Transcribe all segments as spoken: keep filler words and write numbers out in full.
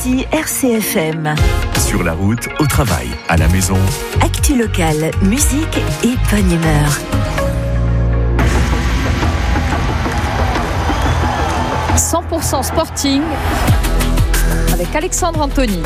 Ici R C F M. Sur la route, au travail, à la maison. Actu locale, musique et bonne humeur. cent pour cent Sporting avec Alexandre Anthony.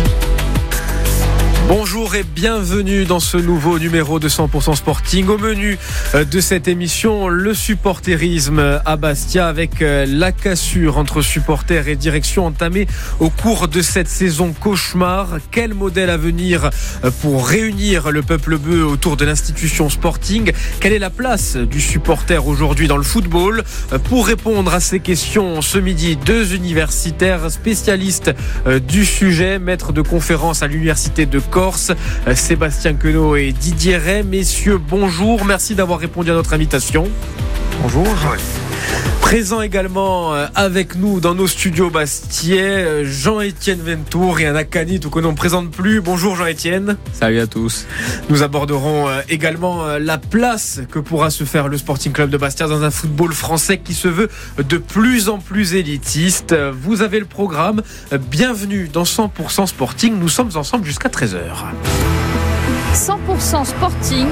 Bonjour et bienvenue dans ce nouveau numéro de cent pour cent Sporting. Au menu de cette émission, le supporterisme à Bastia avec la cassure entre supporters et direction entamée au cours de cette saison cauchemar. Quel modèle à venir pour réunir le peuple bleu autour de l'institution Sporting? Quelle est la place du supporter aujourd'hui dans le football? Pour répondre à ces questions, ce midi, deux universitaires spécialistes du sujet, maîtres de conférences à l'université de Corse, Sébastien Queneau et Didier Ray. Messieurs, bonjour, merci d'avoir répondu à notre invitation. Bonjour. Présent également avec nous dans nos studios bastiais, Jean-Étienne Ventour et un Akanit que l'on ne présente plus. Bonjour Jean-Étienne. Salut à tous. Nous aborderons également la place que pourra se faire le Sporting Club de Bastia dans un football français qui se veut de plus en plus élitiste. Vous avez le programme. Bienvenue dans cent pour cent Sporting. Nous sommes ensemble jusqu'à treize heures. cent pour cent Sporting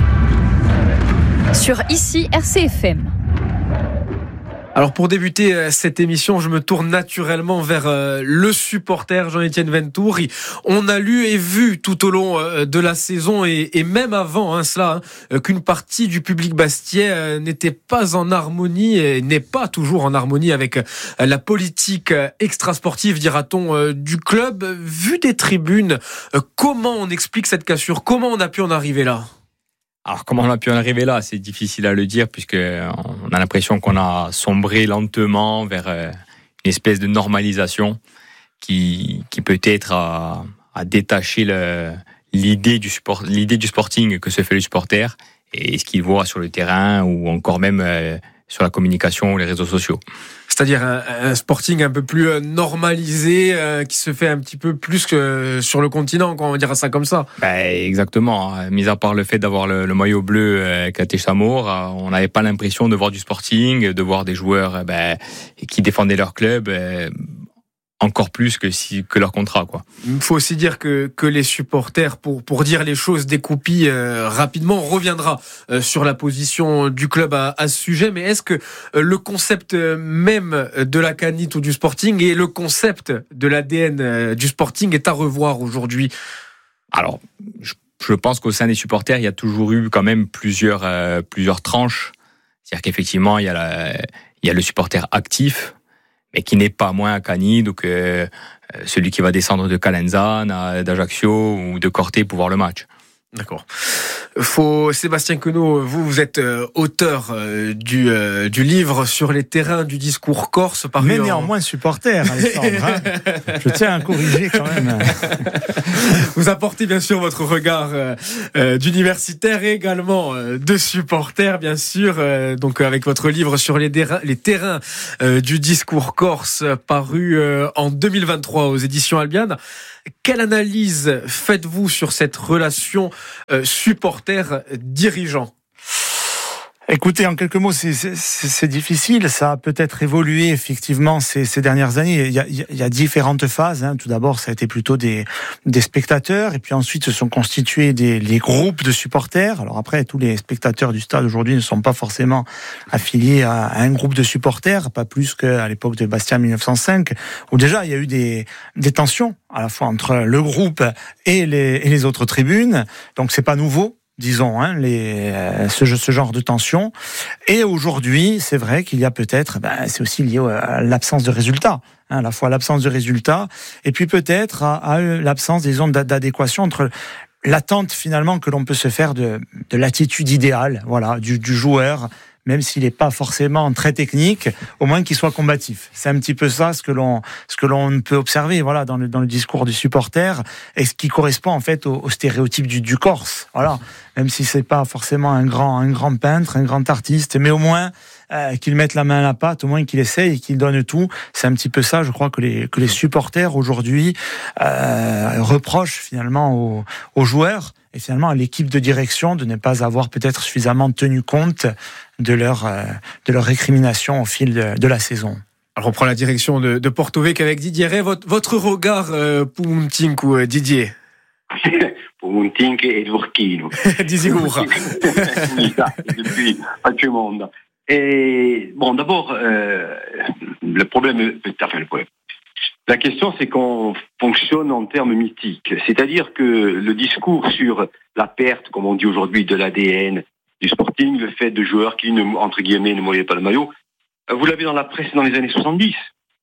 sur Ici R C F M. Alors pour débuter cette émission, je me tourne naturellement vers le supporter Jean-Étienne Ventour. On a lu et vu tout au long de la saison et, et même avant hein, cela, hein, qu'une partie du public bastien n'était pas en harmonie et n'est pas toujours en harmonie avec la politique extrasportive, dira-t-on, du club. Vu des tribunes, comment on explique cette cassure? Comment on a pu en arriver là? Alors comment on a pu en arriver là, c'est difficile à le dire puisque on a l'impression qu'on a sombré lentement vers une espèce de normalisation qui qui peut-être a, a détaché le, l'idée du sport, l'idée du Sporting que se fait le supporter et ce qu'il voit sur le terrain ou encore même sur la communication ou les réseaux sociaux. C'est-à-dire un, un Sporting un peu plus normalisé, euh, qui se fait un petit peu plus que sur le continent, quand on dira ça comme ça. Ben, exactement. Mis à part le fait d'avoir le, le maillot bleu euh, Katé Chamour, euh, on n'avait pas l'impression de voir du Sporting, de voir des joueurs euh, ben, qui défendaient leur club. Euh, encore plus que si que leur contrat quoi. Il faut aussi dire que que les supporters pour pour dire les choses découpées euh, rapidement, on reviendra euh, sur la position du club à, à ce sujet, mais est-ce que euh, le concept même de la Canit ou du Sporting et le concept de l'A D N euh, du Sporting est à revoir aujourd'hui? Alors je, je pense qu'au sein des supporters, il y a toujours eu quand même plusieurs euh, plusieurs tranches. C'est-à-dire qu'effectivement, il y a la, il y a le supporter actif mais qui n'est pas moins à Cani, donc euh, celui qui va descendre de Calenzane, d'Ajaccio ou de Corté pour voir le match. D'accord. Faut, Sébastien Queneau, vous, vous êtes euh, auteur euh, du, euh, du livre sur les terrains du discours corse. Paru mais en... néanmoins supporter, Alexandre. hein. Je tiens à corriger quand même. Vous apportez bien sûr votre regard euh, euh, d'universitaire et également euh, de supporter, bien sûr. Euh, donc avec votre livre sur les, déra- les terrains euh, du discours corse, paru euh, en deux mille vingt-trois aux éditions Albiane. Quelle analyse faites-vous sur cette relation euh, supporter-dirigeant ? Écoutez, en quelques mots, c'est, c'est, c'est difficile. Ça a peut-être évolué effectivement ces, ces dernières années. Il y a, il y a différentes phases. Hein. Tout d'abord, ça a été plutôt des, des spectateurs, et puis ensuite se sont constitués des les groupes de supporters. Alors après, tous les spectateurs du stade aujourd'hui ne sont pas forcément affiliés à, à un groupe de supporters, pas plus qu'à l'époque de Bastia mille neuf cent cinq, où déjà il y a eu des, des tensions à la fois entre le groupe et les, et les autres tribunes. Donc c'est pas nouveau. Disons, hein, les, euh, ce, ce genre de tension. Et aujourd'hui, c'est vrai qu'il y a peut-être, ben, c'est aussi lié à l'absence de résultats, hein, à la fois l'absence de résultats, et puis peut-être à, à l'absence, disons, d'adéquation entre l'attente finalement que l'on peut se faire de, de l'attitude idéale, voilà, du, du joueur, même s'il n'est pas forcément très technique, au moins qu'il soit combatif. C'est un petit peu ça ce que l'on ce que l'on peut observer, voilà, dans le dans le discours du supporter, et ce qui correspond en fait au, au stéréotype du, du Corse, voilà. Même si c'est pas forcément un grand un grand peintre, un grand artiste, mais au moins euh, qu'il mette la main à la pâte, au moins qu'il essaye et qu'il donne tout. C'est un petit peu ça, je crois, que les que les supporters aujourd'hui euh, reprochent finalement aux, aux joueurs. Et finalement à l'équipe de direction de ne pas avoir peut-être suffisamment tenu compte de leur, euh, de leur récrimination au fil de, de la saison. Alors on prend la direction de, de Porto Vecchio avec Didier Rey. Votre, votre regard, euh, Puntink ou euh, Didier Puntink e Durchino. Didier Roura. Depuis qualche monde. Et bon, d'abord, euh, le problème, enfin le problème. La question, c'est qu'on fonctionne en termes mythiques. C'est-à-dire que le discours sur la perte, comme on dit aujourd'hui, de l'A D N du Sporting, le fait de joueurs qui, ne, entre guillemets, ne mouillaient pas le maillot, vous l'avez dans la presse dans les années soixante-dix.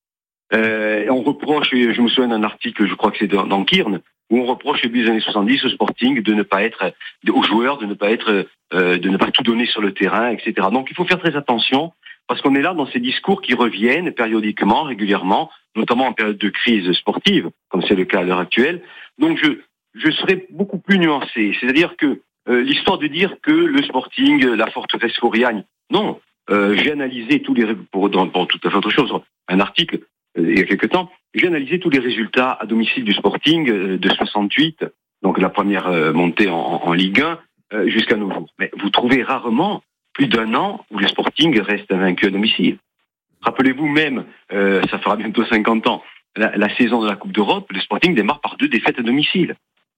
Euh, on reproche, je me souviens d'un article, je crois que c'est dans, dans Kearn, où on reproche depuis les années soixante-dix au Sporting de ne pas être, aux joueurs de ne pas être, euh, de ne pas tout donner sur le terrain, et cetera. Donc il faut faire très attention, parce qu'on est là dans ces discours qui reviennent périodiquement, régulièrement, notamment en période de crise sportive, comme c'est le cas à l'heure actuelle. Donc je, je serais beaucoup plus nuancé. C'est-à-dire que euh, l'histoire de dire que le Sporting, la forteresse Foriagne, non. Euh, j'ai analysé tous les, pour, dans, pour tout à fait autre chose, un article euh, il y a quelque temps, j'ai analysé tous les résultats à domicile du Sporting euh, de soixante-huit, donc la première euh, montée en, en Ligue un, euh, jusqu'à nos jours. Mais vous trouvez rarement plus d'un an où le Sporting reste invaincu à domicile. Rappelez-vous même, euh, ça fera bientôt cinquante ans, la, la saison de la Coupe d'Europe, le Sporting démarre par deux défaites à domicile.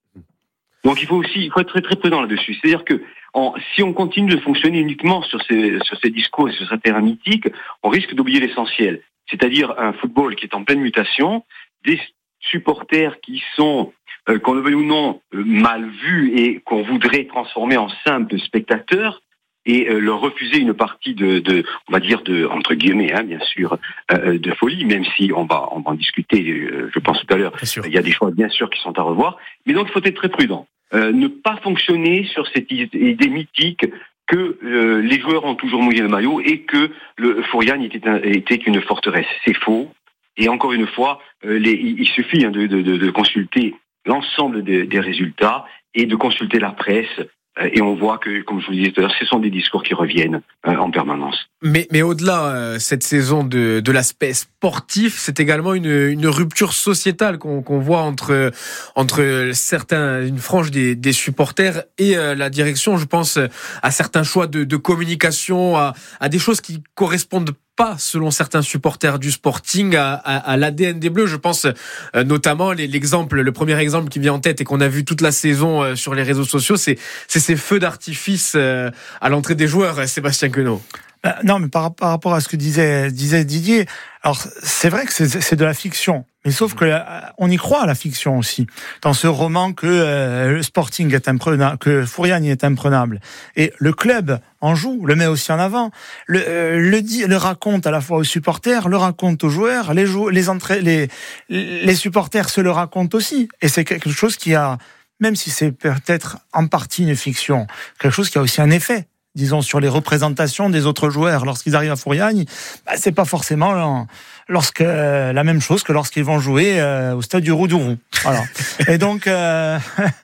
Donc il faut aussi, il faut être très très prudent là-dessus. C'est-à-dire que en, si on continue de fonctionner uniquement sur ces, sur ces discours et sur ces terrains mythiques, on risque d'oublier l'essentiel. C'est-à-dire un football qui est en pleine mutation, des supporters qui sont, euh, qu'on le veuille ou non, euh, mal vus et qu'on voudrait transformer en simples spectateurs, et euh, leur refuser une partie de, de, on va dire de, entre guillemets, hein, bien sûr, euh, de folie, même si on va, on va en discuter, euh, je pense tout à l'heure. Il y a des choix bien sûr qui sont à revoir, mais donc il faut être très prudent. Euh, ne pas fonctionner sur cette idée mythique que euh, les joueurs ont toujours mouillé le maillot et que le Foriagne était, un, était une forteresse. C'est faux. Et encore une fois, euh, les, il suffit hein, de, de, de consulter l'ensemble des, des résultats et de consulter la presse. Et on voit que, comme je vous le disais tout à l'heure, ce sont des discours qui reviennent euh, en permanence. Mais, mais au-delà, euh, cette saison de, de l'aspect sportif, c'est également une, une rupture sociétale qu'on, qu'on voit entre, entre certains, une frange des, des supporters et euh, la direction. Je pense à certains choix de, de communication, à, à des choses qui correspondent pas, selon certains supporters du Sporting, à, à, à l'A D N des Bleus. Je pense euh, notamment les, l'exemple, le premier exemple qui vient en tête et qu'on a vu toute la saison euh, sur les réseaux sociaux, c'est, c'est ces feux d'artifice euh, à l'entrée des joueurs, Sébastien Queneau. Euh, non, mais par, par rapport à ce que disait, disait Didier, alors c'est vrai que c'est, c'est de la fiction, mais sauf que euh, on y croit à la fiction aussi. Dans ce roman que euh, le Sporting est imprenable, que Foriagne est imprenable, et le club en joue, le met aussi en avant, le, euh, le, dit, le raconte à la fois aux supporters, le raconte aux joueurs, les, jou- les, entrées, les, les supporters se le racontent aussi, et c'est quelque chose qui a, même si c'est peut-être en partie une fiction, quelque chose qui a aussi un effet. Disons, sur les représentations des autres joueurs lorsqu'ils arrivent à Foriagne, bah, c'est pas forcément lorsque, euh, la même chose que lorsqu'ils vont jouer euh, au stade du Roudourou. Voilà. Et donc, euh,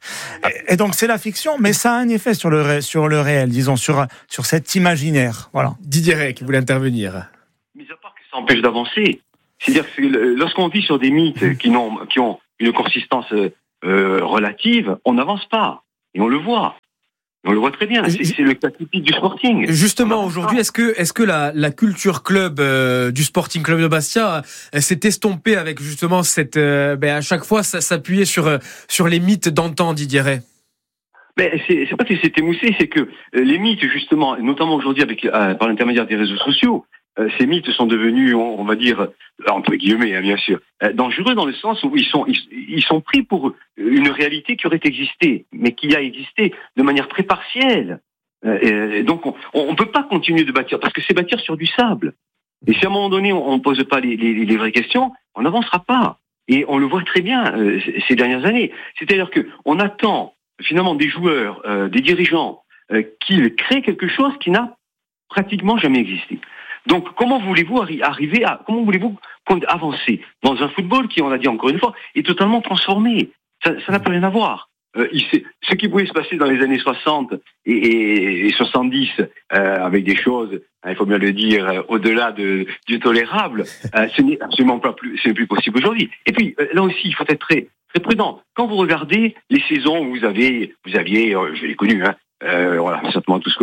et donc c'est la fiction, mais ça a un effet sur le ré, sur le réel, disons, sur sur cet imaginaire. Voilà. Didier Rey qui voulait intervenir. Mis à part que ça empêche d'avancer, c'est-à-dire que lorsqu'on vit sur des mythes qui n'ont qui ont une consistance euh, relative, on n'avance pas et on le voit. On le voit très bien, c'est, c'est le cas typique du Sporting. Justement, aujourd'hui, est-ce que, est-ce que la, la culture club euh, du Sporting Club de Bastia euh, s'est estompée avec justement cette, euh, ben à chaque fois, ça s'appuyait sur euh, sur les mythes d'antan, Didier Rey? Ben c'est, c'est pas que c'est émoussé, c'est que euh, les mythes justement, notamment aujourd'hui avec euh, par l'intermédiaire des réseaux sociaux, euh, ces mythes sont devenus, on, on va dire entre guillemets, hein, bien sûr, euh, dangereux dans le sens où ils sont ils, ils sont pris pour une réalité qui aurait existé, mais qui a existé de manière très partielle. Euh, et donc, on ne peut pas continuer de bâtir, parce que c'est bâtir sur du sable. Et si à un moment donné, on ne pose pas les, les, les vraies questions, on n'avancera pas. Et on le voit très bien euh, ces dernières années. C'est-à-dire que on attend finalement des joueurs, euh, des dirigeants, euh, qu'ils créent quelque chose qui n'a pratiquement jamais existé. Donc, comment voulez-vous arri- arriver à, comment voulez-vous avancer dans un football qui, on l'a dit encore une fois, est totalement transformé? Ça, ça n'a plus rien à voir. Euh, il sait, ce qui pouvait se passer dans les années soixante et, et, et soixante-dix, euh, avec des choses, hein, il faut bien le dire, euh, au-delà de, du tolérable, euh, ce n'est absolument pas plus, ce n'est plus possible aujourd'hui. Et puis, euh, là aussi, il faut être très, très prudent. Quand vous regardez les saisons où vous avez, vous aviez, euh, je l'ai connu, hein, euh, voilà, certainement tous connus,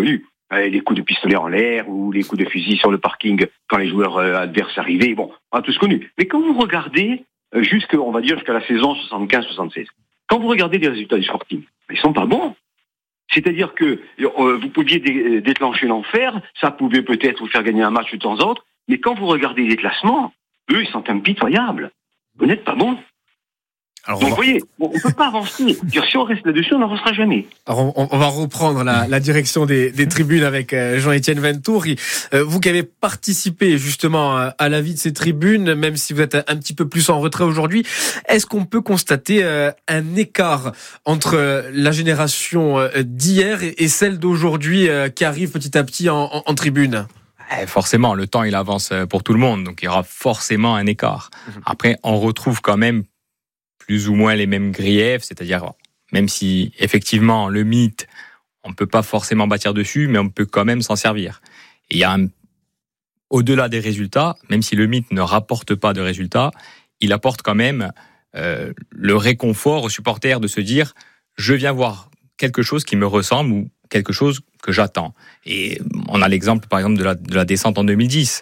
euh, les coups de pistolet en l'air ou les coups de fusil sur le parking quand les joueurs euh, adverses arrivaient. Bon, on a tous connu. Mais quand vous regardez euh, jusque, on va dire jusqu'à la saison soixante-quinze soixante-seize, quand vous regardez les résultats du Sporting, ils sont pas bons. C'est-à-dire que euh, vous pouviez dé- déclencher l'enfer, ça pouvait peut-être vous faire gagner un match de temps en temps, mais quand vous regardez les classements, eux, ils sont impitoyables. Vous n'êtes pas bons. Alors, Donc, on, vous va, voyez, bon, on ne peut pas avancer. Dire, si on reste là-dessus, on n'avancera jamais. alors on, on va reprendre la, la direction des, des tribunes avec euh, Jean-Étienne Ventour. Euh, vous qui avez participé justement à, à la vie de ces tribunes, même si vous êtes un, un petit peu plus en retrait aujourd'hui, est-ce qu'on peut constater euh, un écart entre euh, la génération euh, d'hier et, et celle d'aujourd'hui euh, qui arrive petit à petit en, en, en tribune ? Forcément, le temps il avance pour tout le monde, donc il y aura forcément un écart. Après, on retrouve quand même plus ou moins les mêmes griefs, c'est-à-dire même si effectivement le mythe, on ne peut pas forcément bâtir dessus, mais on peut quand même s'en servir. Et il y a un, au-delà des résultats, même si le mythe ne rapporte pas de résultats, il apporte quand même euh, le réconfort aux supporters de se dire je viens voir quelque chose qui me ressemble ou quelque chose que j'attends. Et on a l'exemple, par exemple, de la, de la descente en deux mille dix.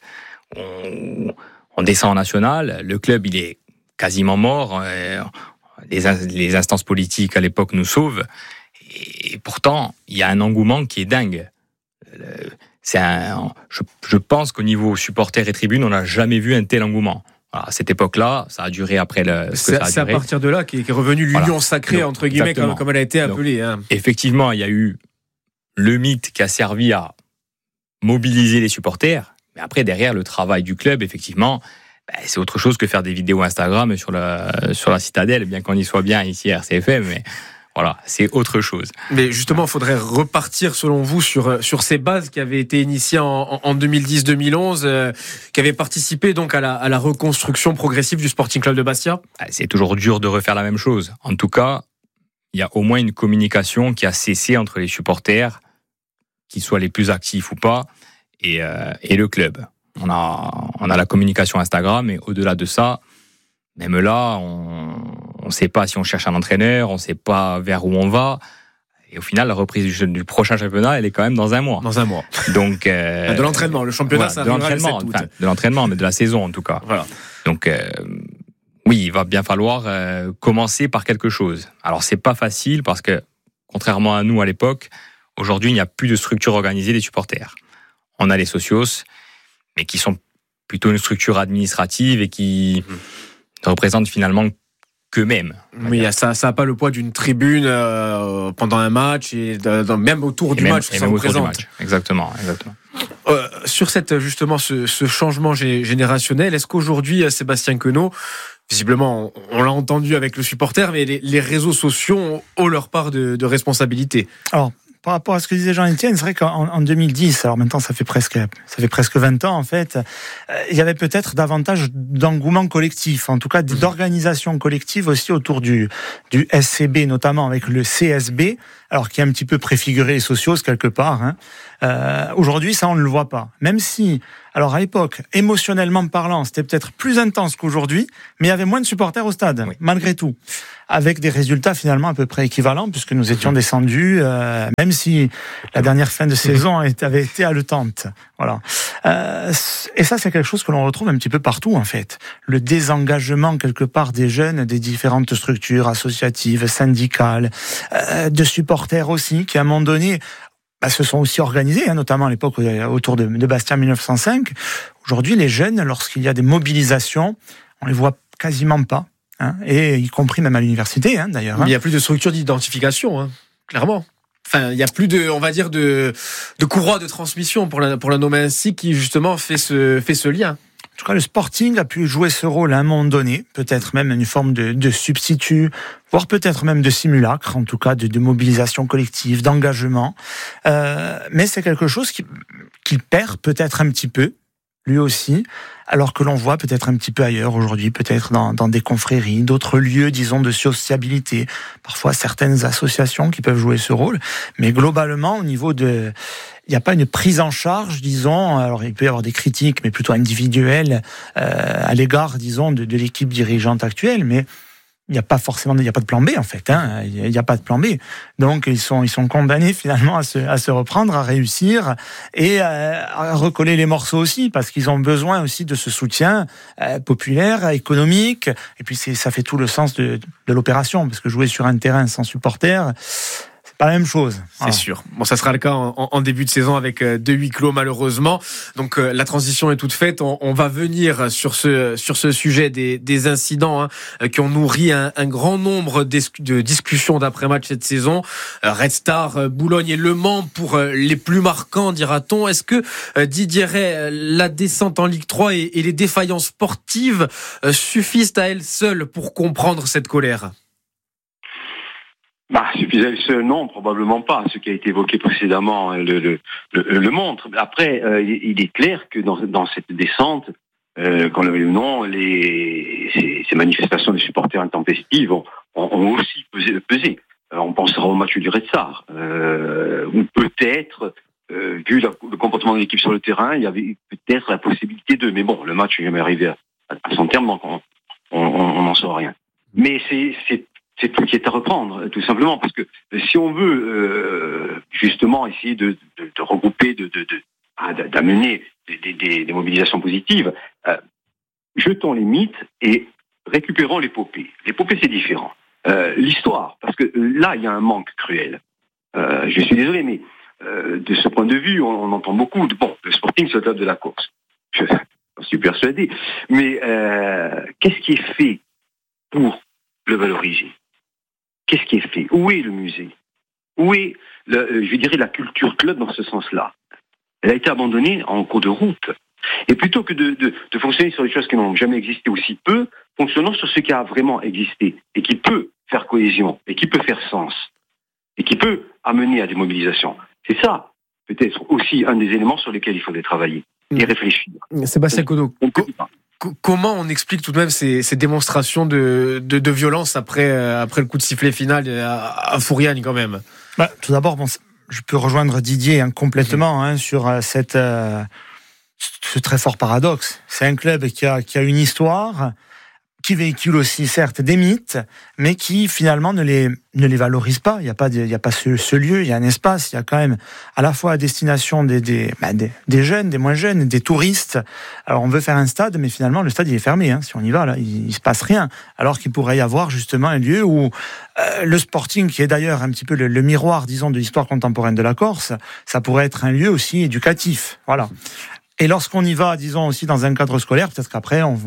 On, on descend en national, le club, il est quasiment mort. Les, les instances politiques, à l'époque, nous sauvent. Et pourtant, il y a un engouement qui est dingue. C'est un, je, je pense qu'au niveau supporters et tribunes, on n'a jamais vu un tel engouement. À cette époque-là, ça a duré après le. Ce c'est, que ça a c'est duré. à partir de là qu'est, qu'est revenue l'union Voilà. sacrée, Donc, entre guillemets, comme, comme elle a été appelée. Donc, hein. Effectivement, il y a eu le mythe qui a servi à mobiliser les supporters, mais après, derrière, le travail du club, effectivement, ben, c'est autre chose que faire des vidéos Instagram sur la, sur la citadelle, bien qu'on y soit bien ici à R C F M, mais voilà, c'est autre chose. Mais justement, il faudrait repartir, selon vous, sur, sur ces bases qui avaient été initiées en, en deux mille dix deux mille onze, euh, qui avaient participé donc à la, à la reconstruction progressive du Sporting Club de Bastia. C'est toujours dur de refaire la même chose. En tout cas, il y a au moins une communication qui a cessé entre les supporters, qu'ils soient les plus actifs ou pas, et, euh, et le club. On a, on a la communication Instagram, mais au-delà de ça, même là, on ne sait pas si on cherche un entraîneur, on ne sait pas vers où on va. Et au final, la reprise du, du prochain championnat, elle est quand même dans un mois. Dans un mois. Donc, euh, de l'entraînement. Le championnat, voilà, ça de arrivera le l'entraînement, sept août. enfin, de l'entraînement, mais de la saison en tout cas. Voilà. Donc, euh, oui, il va bien falloir euh, commencer par quelque chose. Alors, c'est pas facile parce que, contrairement à nous à l'époque, aujourd'hui, il n'y a plus de structure organisée des supporters. On a les socios, mais qui sont plutôt une structure administrative et qui mmh. ne représentent finalement qu'eux-mêmes. Oui, ça n'a pas le poids d'une tribune euh, pendant un match et de, de, même autour et du même, match. Et ça même représente. autour du match. Exactement, exactement. Euh, sur cette justement ce, ce changement générationnel, est-ce qu'aujourd'hui, Sébastien Queneau, visiblement, on, on l'a entendu avec le supporter, mais les, les réseaux sociaux ont, ont leur part de, de responsabilité. Alors, par rapport à ce que disait Jean-Étienne, c'est vrai qu'en en deux mille dix, alors maintenant ça fait presque ça fait presque vingt ans en fait, euh, il y avait peut-être davantage d'engouement collectif, en tout cas d'organisation collective aussi autour du du S C B, notamment avec le C S B, alors qui est un petit peu préfiguré les socios quelque part. Hein. Euh, aujourd'hui, ça on ne le voit pas. Même si, alors à l'époque, émotionnellement parlant, c'était peut-être plus intense qu'aujourd'hui, mais il y avait moins de supporters au stade, oui. malgré tout. Avec des résultats finalement à peu près équivalents, puisque nous étions descendus, euh, même si la dernière fin de saison avait été haletante. Voilà. Euh, et ça, c'est quelque chose que l'on retrouve un petit peu partout, en fait. Le désengagement, quelque part, des jeunes, des différentes structures associatives, syndicales, euh, de supporters aussi, qui à un moment donné bah, se sont aussi organisés, hein, notamment à l'époque autour de, de Bastia mille neuf cent cinq. Aujourd'hui, les jeunes, lorsqu'il y a des mobilisations, on les voit quasiment pas. Hein, et y compris même à l'université, hein, d'ailleurs. Hein. Il n'y a plus de structure d'identification, hein, clairement. Enfin, il n'y a plus de, on va dire, de, de courroie de transmission pour la, pour la nommer ainsi, qui justement fait ce, fait ce lien. En tout cas, le Sporting a pu jouer ce rôle à un moment donné, peut-être même une forme de, de substitut, voire peut-être même de simulacre, en tout cas de, de mobilisation collective, d'engagement. Euh, mais c'est quelque chose qui, qu'il perd peut-être un petit peu, lui aussi, alors que l'on voit peut-être un petit peu ailleurs aujourd'hui, peut-être dans, dans des confréries, d'autres lieux, disons, de sociabilité, parfois certaines associations qui peuvent jouer ce rôle, mais globalement, au niveau de... Il n'y a pas une prise en charge, disons, alors il peut y avoir des critiques, mais plutôt individuelles, euh, à l'égard, disons, de, de l'équipe dirigeante actuelle, mais il n'y a pas forcément, il n'y a pas de plan B en fait. Hein. Il n'y a pas de plan B. Donc ils sont, ils sont condamnés finalement à se, à se reprendre, à réussir et à, à recoller les morceaux aussi, parce qu'ils ont besoin aussi de ce soutien euh, populaire, économique. Et puis c'est, ça fait tout le sens de, de l'opération, parce que jouer sur un terrain sans supporters, pas la même chose. C'est Voilà. sûr. Bon, ça sera le cas en, en début de saison avec euh, deux huis clos malheureusement. Donc euh, la transition est toute faite. On, on va venir sur ce sur ce sujet des, des incidents hein, qui ont nourri un, un grand nombre de discussions d'après-match cette saison. Euh, Red Star, euh, Boulogne et Le Mans pour euh, les plus marquants, dira-t-on. Est-ce que euh, Didier Ray, la descente en Ligue trois et, et les défaillances sportives euh, suffisent à elles seules pour comprendre cette colère ? Bah, suffisait seul, non, probablement pas. Ce qui a été évoqué précédemment le, le, le, le montre. Après, euh, il est clair que dans, dans cette descente, euh, qu'on le veuille ou non, les, ces, ces manifestations des supporters intempestives ont, ont, ont aussi pesé. pesé. Euh, on pensera au match du Red Star, euh, où peut-être, euh, vu la, le comportement de l'équipe sur le terrain, il y avait peut-être la possibilité de. Mais bon, le match n'est jamais arrivé à, à son terme, donc on n'en saura rien. Mais c'est, c'est C'est tout qui est à reprendre, tout simplement, parce que si on veut euh, justement essayer de, de, de regrouper, de, de, de, d'amener des, des, des mobilisations positives, euh, jetons les mythes et récupérons l'épopée. L'épopée, c'est différent. Euh, l'histoire, parce que là, il y a un manque cruel. Euh, je suis désolé, mais euh, de ce point de vue, on, on entend beaucoup de bon, le Sporting se tape de la course. Je, je suis persuadé. Mais euh, qu'est-ce qui est fait pour le valoriser ? Qu'est-ce qui est fait ? Où est le musée ? Où est, le, je dirais, la culture club dans ce sens-là ? Elle a été abandonnée en cours de route. Et plutôt que de, de, de fonctionner sur des choses qui n'ont jamais existé aussi peu, fonctionnons sur ce qui a vraiment existé et qui peut faire cohésion et qui peut faire sens et qui peut amener à des mobilisations. C'est ça, peut-être aussi un des éléments sur lesquels il faudrait travailler et réfléchir. Sébastien Cono, comment on explique tout de même ces, ces démonstrations de, de, de violence après, après le coup de sifflet final à, à Fouriane quand même ? Bah, tout d'abord, bon, je peux rejoindre Didier hein, complètement hein, sur euh, cette, euh, ce très fort paradoxe. C'est un club qui a, qui a une histoire, qui véhicule aussi certes des mythes, mais qui finalement ne les, ne les valorise pas. Il n'y a pas, de, il y a pas ce, ce lieu, il y a un espace, il y a quand même à la fois à destination des, des, bah, des, des jeunes, des moins jeunes, des touristes. Alors on veut faire un stade, mais finalement le stade il est fermé. Hein. Si on y va, là, il, il se passe rien. Alors qu'il pourrait y avoir justement un lieu où euh, le Sporting, qui est d'ailleurs un petit peu le, le miroir, disons, de l'histoire contemporaine de la Corse, ça pourrait être un lieu aussi éducatif. Voilà. Et lorsqu'on y va, disons, aussi dans un cadre scolaire, peut-être qu'après, on,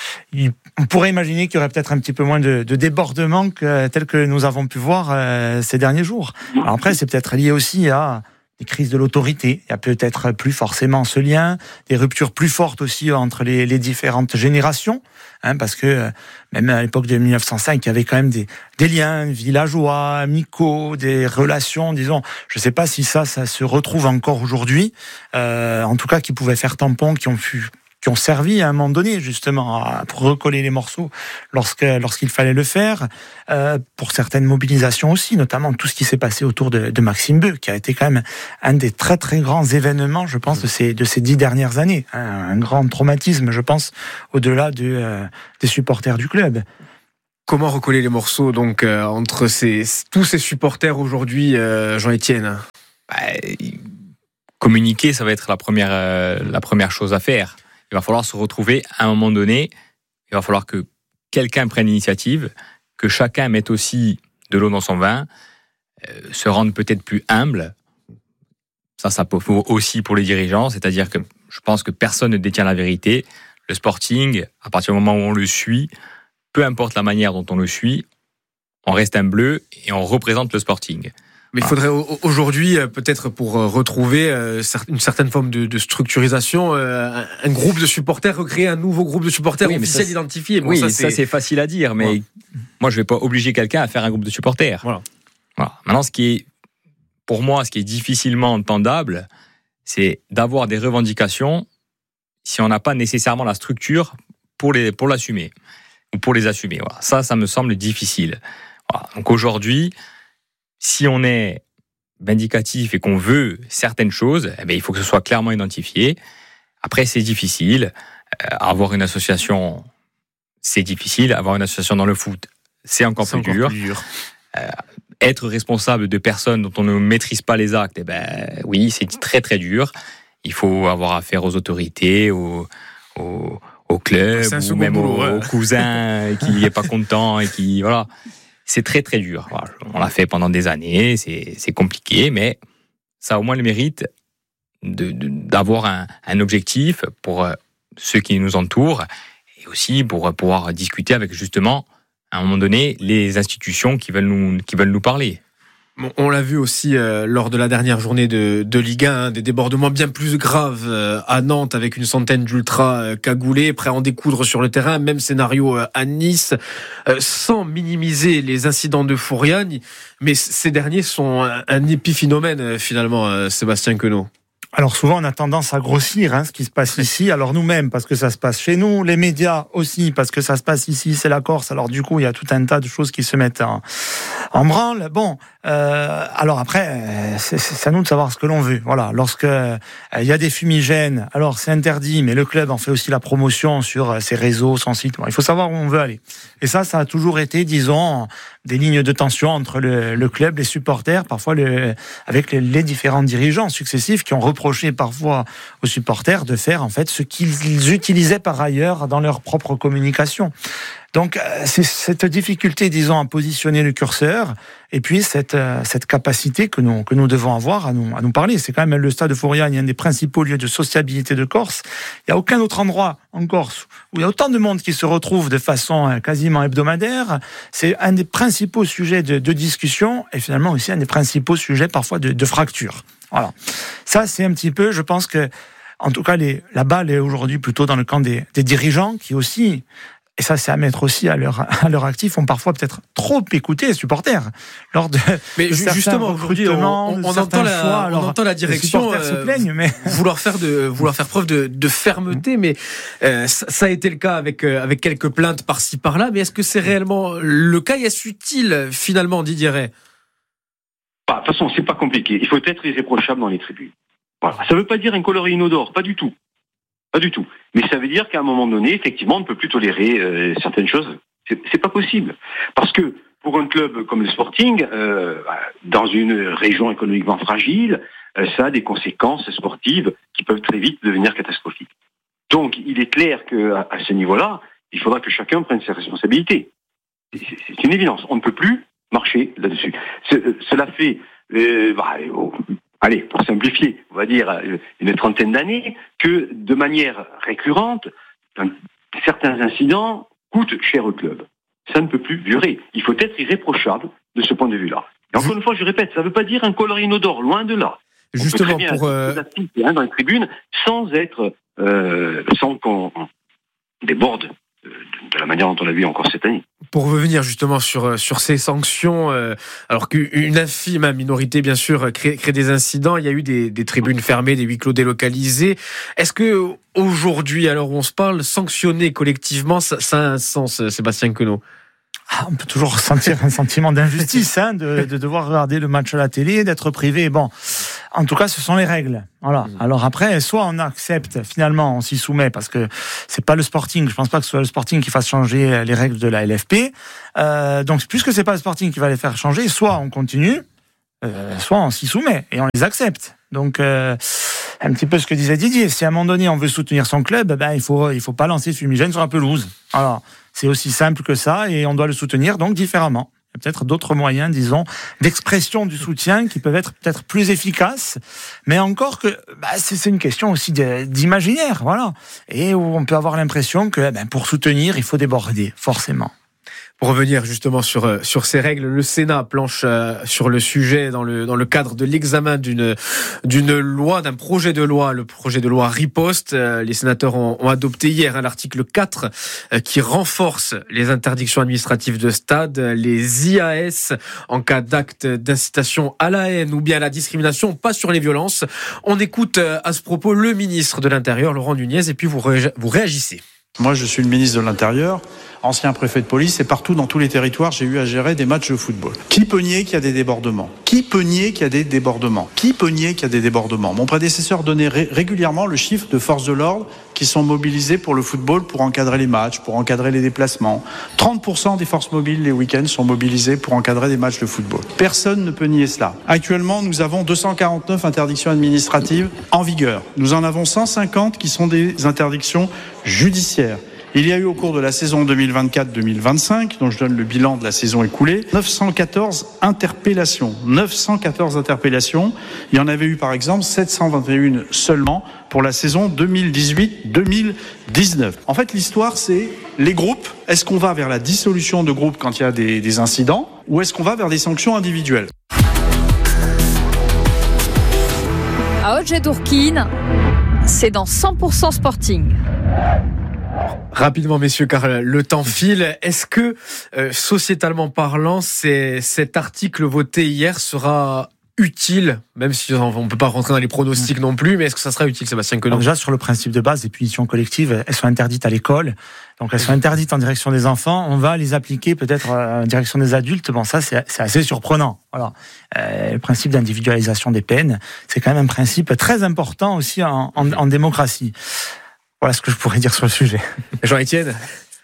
on pourrait imaginer qu'il y aurait peut-être un petit peu moins de, de débordements que, tel que nous avons pu voir euh, ces derniers jours. Alors après, c'est peut-être lié aussi à des crises de l'autorité. Il y a peut-être plus forcément ce lien, des ruptures plus fortes aussi entre les, les différentes générations, hein, parce que euh, même à l'époque de mille neuf cent cinq, il y avait quand même des, des liens villageois, amicaux, des relations, disons. Je ne sais pas si ça, ça se retrouve encore aujourd'hui, euh, en tout cas qui pouvaient faire tampon, qui ont pu qui ont servi à un moment donné justement à recoller les morceaux lorsque, lorsqu'il fallait le faire, euh, pour certaines mobilisations aussi, notamment tout ce qui s'est passé autour de, de Maxime Beu, qui a été quand même un des très très grands événements, je pense, de ces, de ces dix dernières années. Un, un grand traumatisme, je pense, au-delà de, euh, des supporters du club. Comment recoller les morceaux donc euh, entre ces, tous ces supporters aujourd'hui, euh, Jean-Étienne ? Bah, communiquer, ça va être la première, euh, la première chose à faire. Il va falloir se retrouver à un moment donné. Il va falloir que quelqu'un prenne l'initiative, que chacun mette aussi de l'eau dans son vin, euh, se rende peut-être plus humble. Ça, ça peut aussi pour les dirigeants. C'est-à-dire que je pense que personne ne détient la vérité. Le Sporting, à partir du moment où on le suit, peu importe la manière dont on le suit, on reste un bleu et on représente le Sporting. Mais il faudrait aujourd'hui, peut-être pour retrouver une certaine forme de, de structurisation, un groupe de supporters, recréer un nouveau groupe de supporters oui, officiel ça, identifié. Bon, oui, ça, ça c'est... c'est facile à dire, mais voilà. Moi je ne vais pas obliger quelqu'un à faire un groupe de supporters. Voilà. Voilà. Maintenant, ce qui est, pour moi, ce qui est difficilement entendable, c'est d'avoir des revendications si on n'a pas nécessairement la structure pour, les, pour l'assumer, ou pour les assumer. Voilà. Ça, ça me semble difficile. Voilà. Donc aujourd'hui, si on est vindicatif et qu'on veut certaines choses, eh bien, il faut que ce soit clairement identifié. Après, c'est difficile. Euh, avoir une association, c'est difficile. Avoir une association dans le foot, c'est encore, c'est plus, encore dur. plus dur. Euh, être responsable de personnes dont on ne maîtrise pas les actes, eh ben, oui, c'est très très dur. Il faut avoir affaire aux autorités, aux, aux, aux clubs, ou même boulot, aux, ouais. aux cousins qui n'est pas content et qui, voilà. C'est très très dur. Voilà. On l'a fait pendant des années, c'est, c'est compliqué, mais ça a au moins le mérite de, de, d'avoir un, un objectif pour ceux qui nous entourent et aussi pour pouvoir discuter avec justement, à un moment donné, les institutions qui veulent nous, qui veulent nous parler. Bon, on l'a vu aussi euh, lors de la dernière journée de, de Ligue un, hein, des débordements bien plus graves euh, à Nantes avec une centaine d'ultras euh, cagoulés, prêts à en découdre sur le terrain. Même scénario euh, à Nice, euh, sans minimiser les incidents de Fouriane. Mais c- ces derniers sont un, un épiphénomène euh, finalement, euh, Sébastien Queneau. Alors souvent on a tendance à grossir hein, ce qui se passe ici, alors nous-mêmes parce que ça se passe chez nous, les médias aussi parce que ça se passe ici, c'est la Corse, alors du coup il y a tout un tas de choses qui se mettent en, en branle. Bon, euh, alors après c'est, c'est à nous de savoir ce que l'on veut. Voilà, lorsque euh, il y a des fumigènes, alors c'est interdit, mais le club en fait aussi la promotion sur ses réseaux, son site. Bon, il faut savoir où on veut aller. Et ça, ça a toujours été, disons, des lignes de tension entre le, le club, les supporters, parfois le, avec les, les différents dirigeants successifs qui ont reproché parfois aux supporters de faire en fait ce qu'ils utilisaient par ailleurs dans leur propre communication. Donc c'est cette difficulté, disons, à positionner le curseur, et puis cette cette capacité que nous que nous devons avoir à nous à nous parler. C'est quand même le stade de Fouriane, un des principaux lieux de sociabilité de Corse. Il y a aucun autre endroit en Corse où il y a autant de monde qui se retrouve de façon quasiment hebdomadaire. C'est un des principaux sujets de, de discussion et finalement aussi un des principaux sujets parfois de, de fracture. Voilà. Ça c'est un petit peu, je pense que en tout cas les, la balle est aujourd'hui plutôt dans le camp des, des dirigeants qui aussi. Et ça, c'est à mettre aussi à leur, à leur actif, ont parfois peut-être trop écouté les supporters lors de. Mais de justement, aujourd'hui, on, on, on entend la, choix. Alors, on entend la direction euh, se plaignent, mais... vouloir faire de, vouloir faire preuve de, de fermeté, mais euh, ça, ça a été le cas avec euh, avec quelques plaintes par-ci par-là. Mais est-ce que c'est réellement le cas? Est-ce utile finalement, Didier Ray? De toute façon, c'est pas compliqué. Il faut être irréprochable dans les tribunes. Voilà. Ça ne veut pas dire incolore inodore, pas du tout. Pas du tout. Mais ça veut dire qu'à un moment donné, effectivement, on ne peut plus tolérer euh, certaines choses. C'est, c'est pas possible. Parce que pour un club comme le Sporting, euh, dans une région économiquement fragile, euh, ça a des conséquences sportives qui peuvent très vite devenir catastrophiques. Donc, il est clair qu'à à ce niveau-là, il faudra que chacun prenne ses responsabilités. C'est, c'est une évidence. On ne peut plus marcher là-dessus. C'est, cela fait... Euh, bah, oh, allez, pour simplifier, on va dire une trentaine d'années, que de manière récurrente, certains incidents coûtent cher au club. Ça ne peut plus durer. Il faut être irréprochable de ce point de vue-là. Et encore une fois, je répète, ça ne veut pas dire incolore inodore, loin de là. Justement, pour euh... hein, dans les tribunes, sans être, euh, sans qu'on déborde de la manière dont on l'a vu encore cette année. Pour revenir justement sur sur ces sanctions, euh, alors qu'une infime minorité bien sûr crée, crée des incidents, il y a eu des, des tribunes fermées, des huis clos délocalisés. Est-ce que aujourd'hui, à l'heure où on se parle, sanctionner collectivement, ça, ça a un sens, Sébastien Queneau? Ah, on peut toujours ressentir un sentiment d'injustice, hein, de, de devoir regarder le match à la télé, d'être privé. Bon, en tout cas, ce sont les règles. Voilà. Alors après, soit on accepte, finalement, on s'y soumet parce que c'est pas le Sporting. Je pense pas que ce soit le Sporting qui fasse changer les règles de la L F P. Euh, donc, puisque c'est pas le Sporting qui va les faire changer, soit on continue, euh, soit on s'y soumet et on les accepte. Donc, euh, un petit peu ce que disait Didier. Si à un moment donné on veut soutenir son club, ben il faut il faut pas lancer fumigène sur la pelouse. Alors, c'est aussi simple que ça et on doit le soutenir donc différemment. Il y a peut-être d'autres moyens, disons, d'expression du soutien qui peuvent être peut-être plus efficaces, mais encore que bah, c'est, c'est une question aussi de, d'imaginaire, voilà, et où on peut avoir l'impression que ben, pour soutenir, il faut déborder, forcément. Pour revenir justement sur sur ces règles, le Sénat planche sur le sujet dans le dans le cadre de l'examen d'une d'une loi, d'un projet de loi, le projet de loi Riposte. Les sénateurs ont, ont adopté hier hein, l'article quatre qui renforce les interdictions administratives de stade, les I A S en cas d'acte d'incitation à la haine ou bien à la discrimination, pas sur les violences. On écoute à ce propos le ministre de l'Intérieur, Laurent Nunez, et puis vous ré, vous réagissez. Moi, je suis le ministre de l'Intérieur. ancien préfet de police, et partout dans tous les territoires, j'ai eu à gérer des matchs de football. Qui peut nier qu'il y a des débordements ? Qui peut nier qu'il y a des débordements ? Qui peut nier qu'il y a des débordements ? Mon prédécesseur donnait ré- régulièrement le chiffre de forces de l'ordre qui sont mobilisées pour le football, pour encadrer les matchs, pour encadrer les déplacements. trente pour cent des forces mobiles les week-ends sont mobilisées pour encadrer des matchs de football. Personne ne peut nier cela. Actuellement, nous avons deux cent quarante-neuf interdictions administratives en vigueur. Nous en avons cent cinquante qui sont des interdictions judiciaires. Il y a eu au cours de la saison deux mille vingt-quatre deux mille vingt-cinq, dont je donne le bilan de la saison écoulée, neuf cent quatorze interpellations. neuf cent quatorze interpellations. Il y en avait eu par exemple sept cent vingt et un seulement pour la saison deux mille dix-huit deux mille dix-neuf. En fait, l'histoire, c'est les groupes. Est-ce qu'on va vers la dissolution de groupes quand il y a des, des incidents, ou est-ce qu'on va vers des sanctions individuelles ? À Hodge-et-Dourquine, c'est dans cent pour cent Sporting. Rapidement, messieurs, car le temps file. Est-ce que, euh, sociétalement parlant, c'est, cet article voté hier sera utile, même si on ne peut pas rentrer dans les pronostics non plus, mais est-ce que ça sera utile, Sébastien Queneau ? Déjà, sur le principe de base, les punitions collectives, elles sont interdites à l'école. Donc, elles sont interdites en direction des enfants. On va les appliquer peut-être en direction des adultes. Bon, ça, c'est, c'est assez surprenant. Voilà. Euh, le principe d'individualisation des peines, c'est quand même un principe très important aussi en, en, en démocratie. Voilà ce que je pourrais dire sur le sujet. Jean-Étienne ?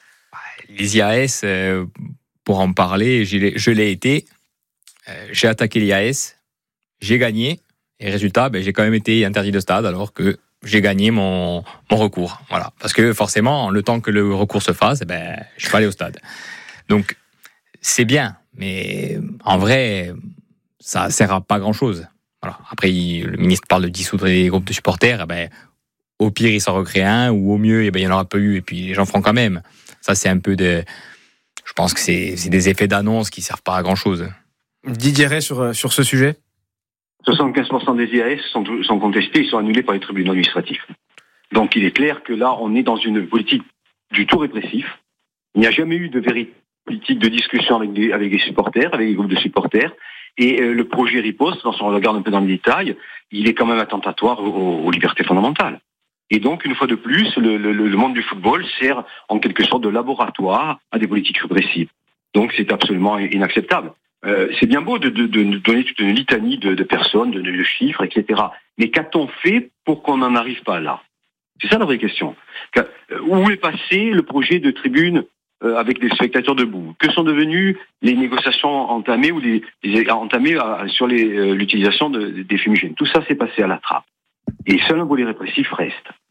Les I A S, euh, pour en parler, je l'ai, je l'ai été. Euh, j'ai attaqué l'I A S, j'ai gagné. Et résultat, ben, j'ai quand même été interdit de stade alors que j'ai gagné mon, mon recours. Voilà. Parce que forcément, le temps que le recours se fasse, ben, je suis pas allé au stade. Donc, c'est bien. Mais en vrai, ça sert à pas grand-chose. Voilà. Après, il, le ministre parle de dissoudre les groupes de supporters. Eh ben, au pire, il s'en recrée un, ou au mieux, eh ben, il n'y en aura pas eu, et puis les gens feront quand même. Ça, c'est un peu de... Je pense que c'est, c'est des effets d'annonce qui ne servent pas à grand-chose. Didier Ray sur, sur ce sujet ? soixante-quinze pour cent des I A S sont, sont contestés, ils sont annulés par les tribunaux administratifs. Donc il est clair que là, on est dans une politique du tout répressif. Il n'y a jamais eu de véritable politique de discussion avec des, avec des supporters, avec des groupes de supporters. Et euh, le projet riposte, lorsqu'on regarde un peu dans le détail, il est quand même attentatoire aux, aux libertés fondamentales. Et donc, une fois de plus, le, le, le monde du football sert en quelque sorte de laboratoire à des politiques répressives. Donc, c'est absolument inacceptable. Euh, c'est bien beau de, de, de donner toute une litanie de, de personnes, de, de chiffres, et cetera. Mais qu'a-t-on fait pour qu'on n'en arrive pas là ? C'est ça la vraie question. Où est passé le projet de tribune euh, avec des spectateurs debout ? Que sont devenues les négociations entamées ou les, les entamées à, sur les, euh, l'utilisation de, des fumigènes ? Tout ça s'est passé à la trappe. Et seul un volet répressif reste.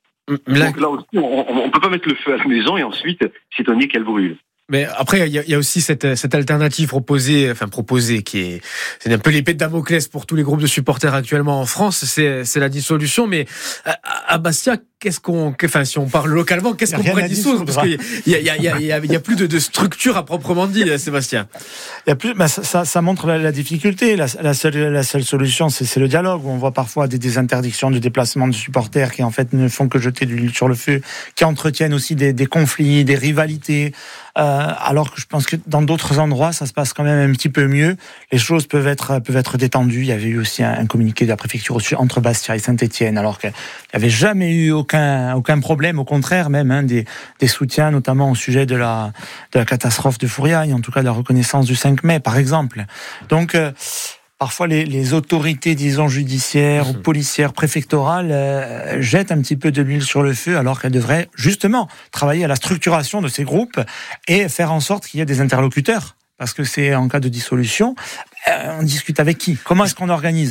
Là, Donc là aussi, on ne peut pas mettre le feu à la maison et ensuite s'étonner qu'elle brûle. Mais après, il y, y a aussi cette, cette alternative proposée, enfin proposée, qui est, c'est un peu l'épée de Damoclès pour tous les groupes de supporters actuellement en France, c'est, c'est la dissolution. Mais à, à Bastia, qu'est-ce qu'on, enfin, si on parle localement, qu'est-ce qu'on pourrait dissoudre ? Parce qu'il y a, il y a, il y a, il y a, il y a plus de, de structure à proprement dit, Sébastien. Il y a plus, bah ça, ça, ça montre la, la difficulté. La, la seule, la seule solution, c'est, c'est le dialogue. Où on voit parfois des, des interdictions de déplacement de supporters qui en fait ne font que jeter de l'huile sur le feu, qui entretiennent aussi des, des conflits, des rivalités. Euh, alors que je pense que dans d'autres endroits, ça se passe quand même un petit peu mieux. Les choses peuvent être peuvent être détendues. Il y avait eu aussi un, un communiqué de la préfecture au sud, entre Bastia et Saint-Étienne, alors qu'il n'y avait jamais eu aucun aucun problème. Au contraire, même hein, des des soutiens, notamment au sujet de la de la catastrophe de Fouriagne, en tout cas de la reconnaissance du cinq mai, par exemple. Donc euh, Parfois, les, les autorités, disons, judiciaires ou policières, préfectorales, euh, jettent un petit peu de l'huile sur le feu, alors qu'elles devraient, justement, travailler à la structuration de ces groupes et faire en sorte qu'il y ait des interlocuteurs. Parce que c'est en cas de dissolution, euh, on discute avec qui ? Comment est-ce qu'on organise ?